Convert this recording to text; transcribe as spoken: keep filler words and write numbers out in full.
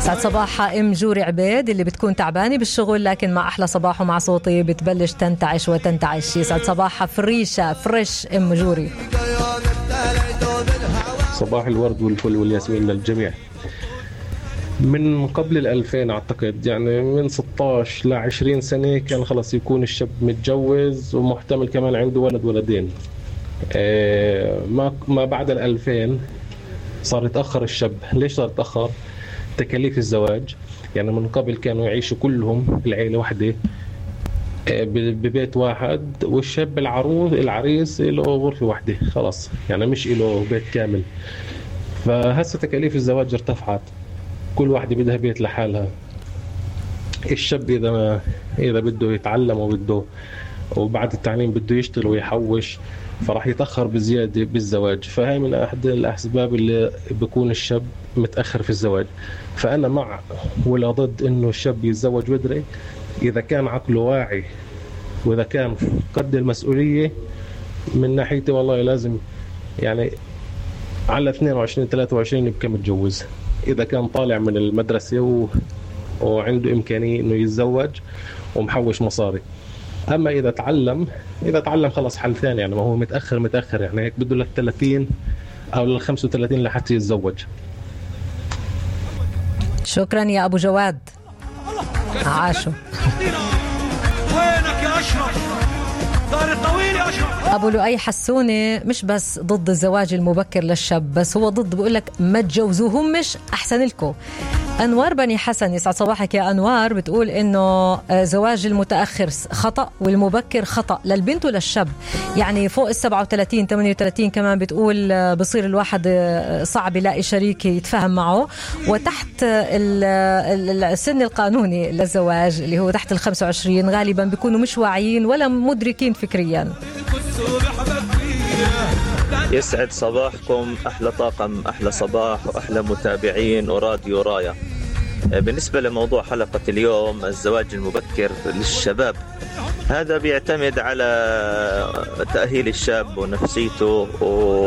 سعد صباحها ام جوري عبيد اللي بتكون تعبانه بالشغل لكن مع احلى صباح ومع صوتي بتبلش تنتعش وتنتعش. يسعد صباحها فريشه فريش ام جوري. صباح الورد والفل والياسمين للجميع. من قبل الألفين أعتقد يعني من ستة عشر ل عشرين سنة كان خلاص يكون الشاب متجوز ومحتمل كمان عنده ولد ولدين. ما ما بعد الألفين صار يتأخر الشاب. ليش صار يتأخر؟ تكاليف الزواج. يعني من قبل كانوا يعيشوا كلهم العيلة واحدة ببيت واحد والشاب العروس العريس له غرفة واحدة خلاص، يعني مش له بيت كامل. فهسه تكاليف الزواج ارتفعت، كل واحدة بدها بيت لحالها. الشاب إذا ما إذا بده يتعلم وبده وبعد التعليم بده يشتغل ويحوش فراح يتأخر بزيادة بالزواج. فهي من أحد الأسباب اللي بيكون الشاب متأخر في الزواج. فأنا مع ولا ضد إنه الشاب يتزوج بدري إذا كان عقله واعي وإذا كان قد المسؤولية. من ناحيتي والله لازم يعني على اثنين وعشرين ثلاثة وعشرين يبقى متجوز إذا كان طالع من المدرسة و... وعنده إمكانية إنه يتزوج ومحوش مصاري. أما إذا تعلم إذا تعلم خلاص حل ثاني، يعني ما هو متأخر متأخر يعني هيك بده لك ثلاثين أو لل خمسة وثلاثين لحتى يتزوج. شكرا يا أبو جواد. عاشوا. وينك يا أشرف؟ دار الطويل يا أشرف. أبو لؤي حسوني مش بس ضد الزواج المبكر للشاب، بس هو ضد بقول لك ما تجوزوهم مش أحسن لكم. أنوار بني حسن يسعد صباحك يا أنوار بتقول إنه زواج المتأخر خطأ والمبكر خطأ للبنت وللشاب. يعني فوق السبعة وثلاثين ثمانية وثلاثين كمان بتقول بصير الواحد صعب يلاقي شريك يتفاهم معه. وتحت السن القانوني للزواج اللي هو تحت الخمسة وعشرين غالبا بيكونوا مش واعيين ولا مدركين فكريا. يسعد صباحكم أحلى طاقم، أحلى صباح وأحلى متابعين وراديو رايا. بالنسبة لموضوع حلقة اليوم الزواج المبكر للشباب، هذا بيعتمد على تأهيل الشاب ونفسيته و